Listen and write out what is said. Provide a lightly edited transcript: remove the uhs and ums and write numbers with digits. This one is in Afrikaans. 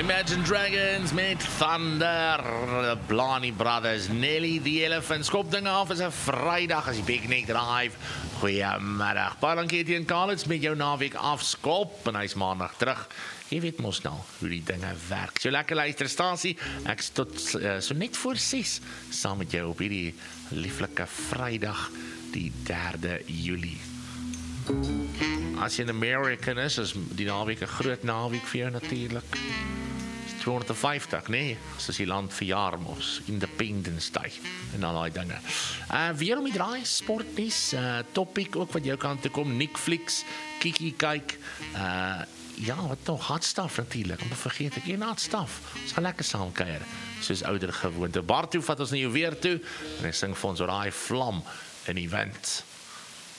Imagine Dragons met Thunder, Blarney Brothers, Nelly the Elephant. Skop dinge af, is 'n Vrydag as die Big Neck Drive. Goeiemiddag. Baie dankie Etienne Kalitz met jou naweek afskop en hy's maandag terug. Jy weet mos nou hoe die dinge werk. So lekker luisterstasie. Ek's tot so net voor 6 saam met jou op hierdie lieflike Vrydag, die 3 Julie. As jy 'n American is die naweek 'n groot naweek vir jou natuurlik. 250, nee, soos die land verjaar mos, Independence Day en al die dinge. Weer om die draai, sportnuus, topic ook wat jou kant toe kom, Netflix, Kiki kyk, ja, wat nog, Hotstuff natuurlik, om vergeet ek, Hotstuff, ons gaan lekker saam kuier, soos ouder gewoonte. Bart toe vat ons na jou weer toe, en hy sing vir ons oor daai vlam in die wind.